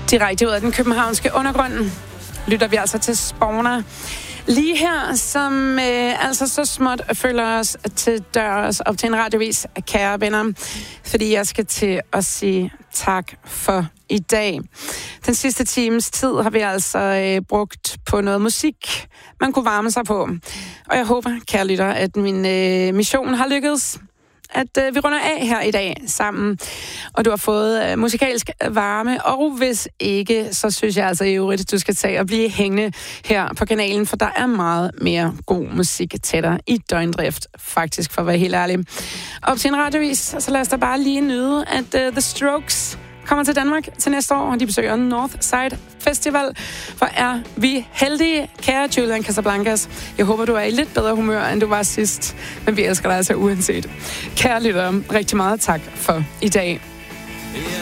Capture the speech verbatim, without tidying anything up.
Direkte ud af den københavnske undergrund lytter vi altså til Spawner. Lige her, som øh, altså så småt følger os til dørs op til en radiovis, kære venner, fordi jeg skal til at sige tak for i dag. Den sidste times tid har vi altså øh, brugt på noget musik, man kunne varme sig på. Og jeg håber, kære lytter, at min øh, mission har lykkedes. At øh, vi runder af her i dag sammen, og du har fået øh, musikalsk varme, og hvis ikke, så synes jeg altså i øvrigt, at du skal tage og blive hængende her på kanalen, for der er meget mere god musik til dig i døgndrift, faktisk, for at være helt ærlig. Op til en radiovis, så lad os da bare lige nyde, at uh, The Strokes kommer til Danmark til næste år, og de besøger Northside Festival. Hvor er vi heldige, kære Julian Casablancas. Jeg håber, du er i lidt bedre humør, end du var sidst, men vi elsker dig altså uanset. Kære lyttere, rigtig meget tak for i dag.